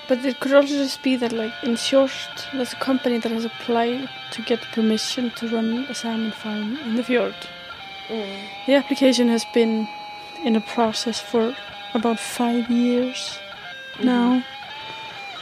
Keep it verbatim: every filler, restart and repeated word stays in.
But it could also just be that, like, in short, there's a company that has applied to get permission to run a salmon farm in the fjord. Mm. The application has been in a process for about five years mm-hmm. now.